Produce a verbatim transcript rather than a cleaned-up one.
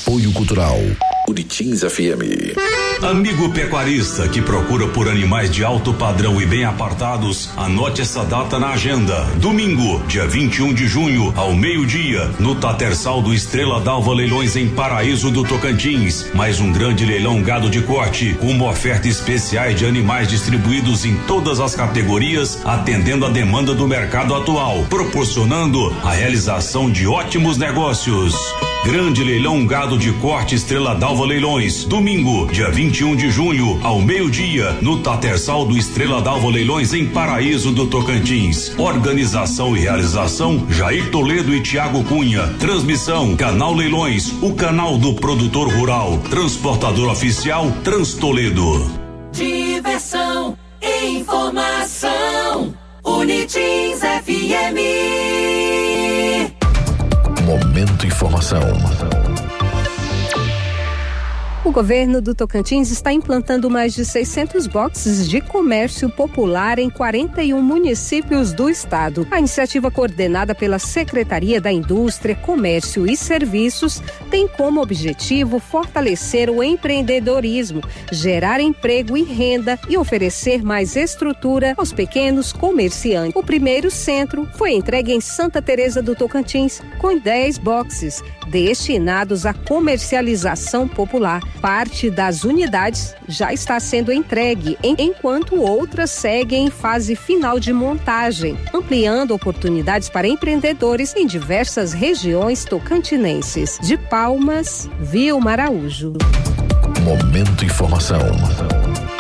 Apoio Cultural Uritins F M. Amigo pecuarista que procura por animais de alto padrão e bem apartados, anote essa data na agenda. Domingo, dia vinte e um de junho, ao meio-dia, no Tatersal do Estrela d'Alva Leilões em Paraíso do Tocantins. Mais um grande leilão gado de corte, com uma oferta especiais de animais distribuídos em todas as categorias, atendendo a demanda do mercado atual, proporcionando a realização de ótimos negócios. Grande leilão gado de corte Estrela d'Alva Leilões, domingo, dia vinte e um de junho, ao meio-dia, no Tatersal do Estrela d'Alva Leilões em Paraíso do Tocantins. Organização e realização Jair Toledo e Tiago Cunha. Transmissão Canal Leilões, o canal do produtor rural. Transportador oficial Trans Toledo. Diversão e informação. Unitins F M. Momento Informação. O governo do Tocantins está implantando mais de seiscentos boxes de comércio popular em quarenta e um municípios do estado. A iniciativa, coordenada pela Secretaria da Indústria, Comércio e Serviços, tem como objetivo fortalecer o empreendedorismo, gerar emprego e renda e oferecer mais estrutura aos pequenos comerciantes. O primeiro centro foi entregue em Santa Teresa do Tocantins, com dez boxes destinados à comercialização popular. Parte das unidades já está sendo entregue, enquanto outras seguem em fase final de montagem, ampliando oportunidades para empreendedores em diversas regiões tocantinenses. De Palmas, Vilma Araújo. Momento Informação.